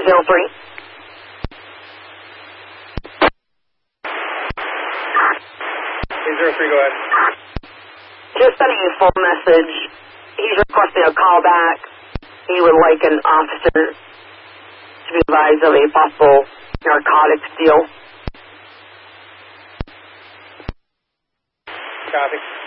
203. Go ahead. Just sending you a full message. He's requesting a call back. He would like an officer to be advised of a possible narcotics deal. Copy.